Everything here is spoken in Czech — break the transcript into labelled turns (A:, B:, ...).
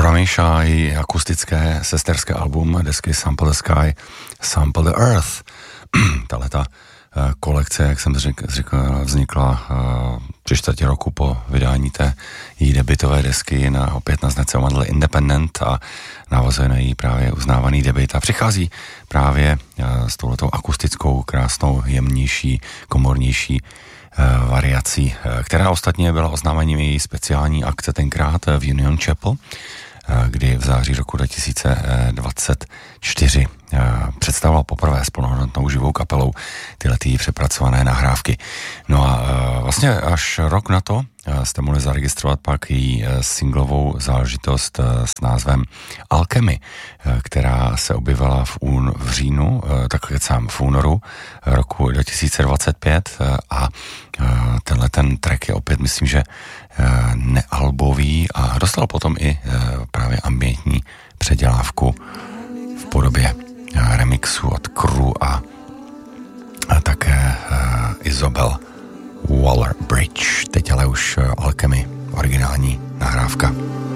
A: Rameša i akustické sesterské album desky Sample the Sky, Sample the Earth. Tahleta kolekce, jak jsem říkal, vznikla 3/4 roku po vydání té její debutové desky opět na značce Mandel Independent a navazuje na její právě uznávaný debut a přichází právě s touhletou akustickou, krásnou, jemnější, komornější variací, která ostatně byla oznámením její speciální akce tenkrát v Union Chapel, kdy v září roku 2024 představila poprvé s plnohodnotnou živou kapelou tyhle přepracované nahrávky. No a vlastně až rok na to jste mohli zaregistrovat pak její singlovou záležitost s názvem Alchemy, která se objevila v říjnu, v únoru roku 2025 a tenhle ten track je opět, myslím, že nealbový a dostal potom i právě ambientní předělávku v podobě remixu od Crew a také Isabel Waller-Bridge. Teď ale už Alchemy, originální nahrávka.